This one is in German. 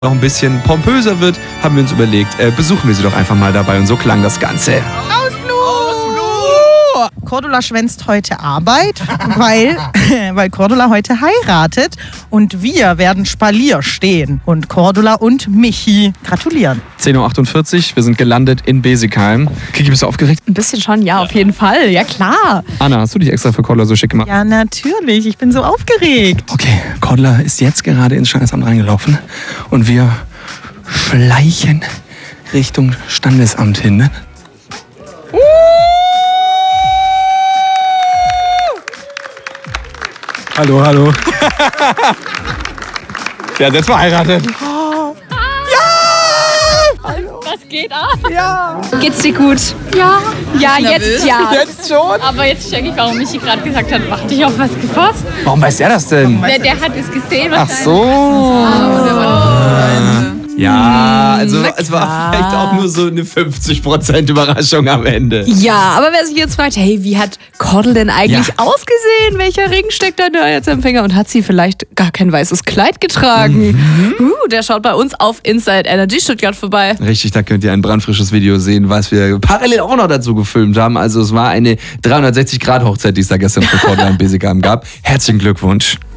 noch ein bisschen pompöser wird, haben wir uns überlegt, besuchen wir sie doch einfach mal dabei. Und so klang das Ganze. Cordula schwänzt heute Arbeit, weil Cordula heute heiratet und wir werden Spalier stehen und Cordula und Michi gratulieren. 10.48 Uhr, wir sind gelandet in Besigheim. Kiki, bist du aufgeregt? Ein bisschen schon, ja, auf jeden Fall. Ja, klar. Anna, hast du dich extra für Cordula so schick gemacht? Ja, natürlich. Ich bin so aufgeregt. Okay, Cordula ist jetzt gerade ins Standesamt reingelaufen und wir schleichen Richtung Standesamt hin. Ne? Hallo, hallo. Der ist jetzt verheiratet. Was geht ab? Ja. Geht's dir gut? Ja. Ja, jetzt ja. Jetzt schon? Aber jetzt check ich, warum Michi gerade gesagt hat, mach dich auf was gefasst. Warum weiß der das denn? Der hat es gesehen. Ach so. Ja, also es war vielleicht auch nur so eine 50% Überraschung am Ende. Ja, aber wer sich jetzt fragt, hey, wie hat Cordel denn eigentlich ausgesehen? Welcher Ring steckt da jetzt im Finger? Und hat sie vielleicht gar kein weißes Kleid getragen? Der schaut bei uns auf Inside Energy Stuttgart vorbei. Richtig, da könnt ihr ein brandfrisches Video sehen, was wir parallel auch noch dazu gefilmt haben. Also es war eine 360-Grad-Hochzeit, die es da gestern für Cordula in Besigheim gab. Herzlichen Glückwunsch.